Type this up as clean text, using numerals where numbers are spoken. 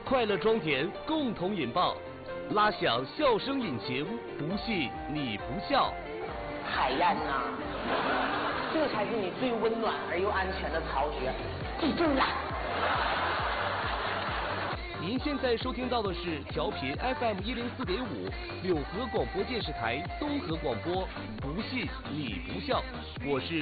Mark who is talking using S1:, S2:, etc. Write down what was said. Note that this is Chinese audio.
S1: 快乐装填，共同引爆，拉响笑声引擎，不信你不笑。
S2: 海燕呐，这才是你最温暖而又安全的巢穴，记住了。
S1: 您现在收听到的是调频 FM 104.5柳河广播电视台东河广播，不信你不笑，我是